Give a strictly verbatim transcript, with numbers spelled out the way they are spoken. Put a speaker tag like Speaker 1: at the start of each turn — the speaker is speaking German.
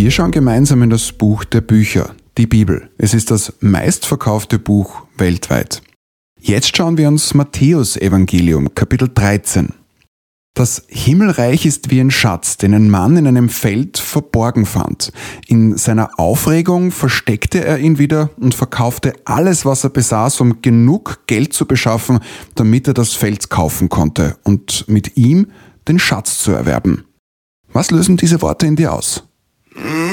Speaker 1: Wir schauen gemeinsam in das Buch der Bücher, die Bibel. Es ist das meistverkaufte Buch weltweit. Jetzt schauen wir uns Matthäus-Evangelium, Kapitel dreizehn. Das Himmelreich ist wie ein Schatz, den ein Mann in einem Feld verborgen fand. In seiner Aufregung versteckte er ihn wieder und verkaufte alles, was er besaß, um genug Geld zu beschaffen, damit er das Feld kaufen konnte und mit ihm den Schatz zu erwerben. Was lösen diese Worte in dir aus?